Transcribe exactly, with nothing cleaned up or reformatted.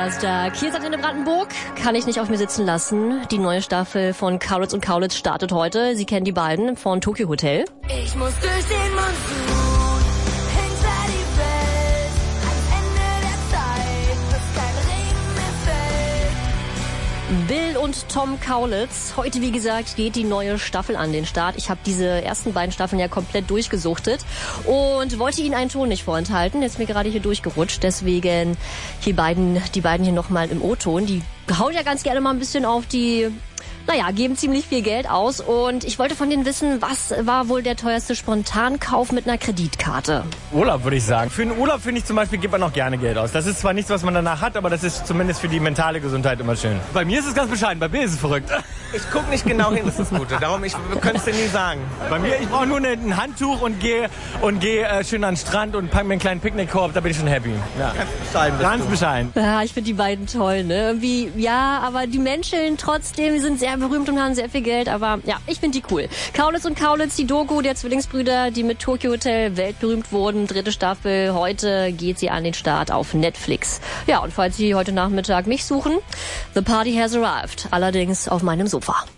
Donnerstag. Hier seid ihr in Brandenburg. Kann ich nicht auf mir sitzen lassen. Die neue Staffel von Kaulitz und Kaulitz startet heute. Sie kennen die beiden von Tokyo Hotel. Ich muss durch den Monsun, hinter die Welt, ans Ende der Zeit, bis kein Regen mehr fällt. Bill und Tom Kaulitz. Heute, wie gesagt, geht die neue Staffel an den Start. Ich habe diese ersten beiden Staffeln ja komplett durchgesuchtet und wollte Ihnen einen Ton nicht vorenthalten. Jetzt ist mir gerade hier durchgerutscht. Deswegen hier beiden, die beiden hier nochmal im O-Ton. Die hauen ja ganz gerne mal ein bisschen auf die... Naja, geben ziemlich viel Geld aus und ich wollte von denen wissen, was war wohl der teuerste Spontankauf mit einer Kreditkarte? Urlaub, würde ich sagen. Für einen Urlaub, finde ich zum Beispiel, gibt man auch gerne Geld aus. Das ist zwar nichts, was man danach hat, aber das ist zumindest für die mentale Gesundheit immer schön. Bei mir ist es ganz bescheiden, bei mir ist es verrückt. Ich gucke nicht genau hin, das ist das Gute. Darum, ich könnte es dir nie sagen. Bei mir, ich brauche nur eine, ein Handtuch und gehe und geh, äh, schön an den Strand und packe mir einen kleinen Picknickkorb, da bin ich schon happy. Ja. Ganz bescheiden. Ganz bescheiden. Ja, ich finde die beiden toll, ne? Irgendwie, ja, aber die Menschen trotzdem, die sind sehr berühmt und haben sehr viel Geld, aber ja, ich finde die cool. Kaulitz und Kaulitz, die Doku der Zwillingsbrüder, die mit Tokyo Hotel weltberühmt wurden, dritte Staffel, heute geht sie an den Start auf Netflix. Ja, und falls Sie heute Nachmittag mich suchen, The Party has arrived, allerdings auf meinem Sofa.